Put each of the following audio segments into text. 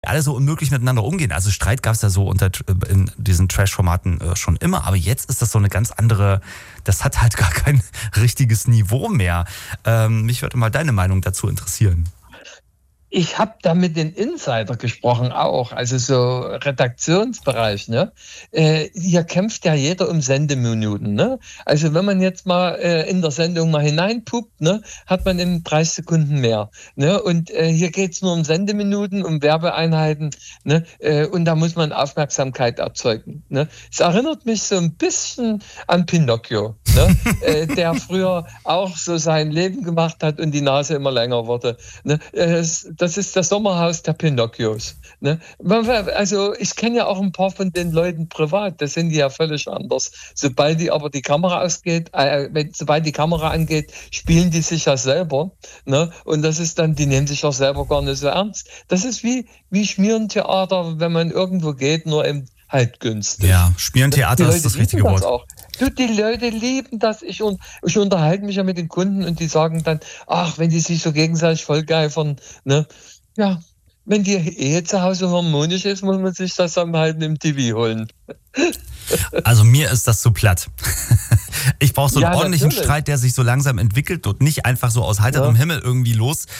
alle so unmöglich miteinander umgehen. Also Streit gab es ja so in diesen Trash-Formaten schon immer, aber jetzt ist das so eine ganz andere, das hat halt gar kein richtiges Niveau mehr. Mich würde mal deine Meinung dazu interessieren. Ich habe da mit den Insider gesprochen auch, also so Redaktionsbereich, ne? Hier kämpft ja jeder um Sendeminuten, ne? Also wenn man jetzt mal in der Sendung mal hineinpuppt, ne, hat man in 30 Sekunden mehr, ne? Und hier geht's nur um Sendeminuten, um Werbeeinheiten, ne? Und da muss man Aufmerksamkeit erzeugen, ne? Es erinnert mich so ein bisschen an Pinocchio, ne? Der früher auch so sein Leben gemacht hat und die Nase immer länger wurde, ne? Das ist das Sommerhaus der Pinocchios. Ne? Also ich kenne ja auch ein paar von den Leuten privat, das sind die ja völlig anders. Sobald die Kamera angeht, spielen die sich ja selber. Ne? Und das ist dann, die nehmen sich auch selber gar nicht so ernst. Das ist wie Schmierentheater, wenn man irgendwo geht, nur eben halt günstig. Ja, Schmierentheater ist das richtige Wort. Die Leute lieben das. Ich unterhalte mich ja mit den Kunden und die sagen dann, ach, wenn die sich so gegenseitig vollgeifern, ne? Ja, wenn die Ehe zu Hause harmonisch ist, muss man sich das dann halt im TV holen. Also mir ist das zu platt. Ich brauche so einen ordentlichen natürlich. Streit, der sich so langsam entwickelt und nicht einfach so aus heiterem Himmel irgendwie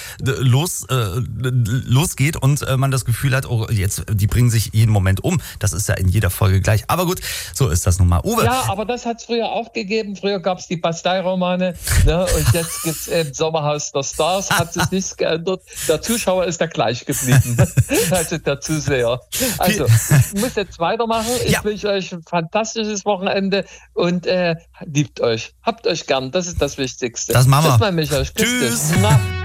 losgeht und man das Gefühl hat, oh, jetzt, die bringen sich jeden Moment um. Das ist ja in jeder Folge gleich. Aber gut, so ist das nun mal. Uwe. Ja, aber das hat es früher auch gegeben. Früher gab es die Bastei-Romane, ne? Und jetzt gibt es eben Sommerhaus der Stars. Hat sich nichts geändert. Der Zuschauer ist da gleich geblieben. Also der Zuseher. Also, ich muss jetzt weitermachen. Ich wünsche euch ein fantastisches Wochenende und liebt euch. Habt euch gern. Das ist das Wichtigste. Das machen wir. Tschüss, mein Michael. Tschüss.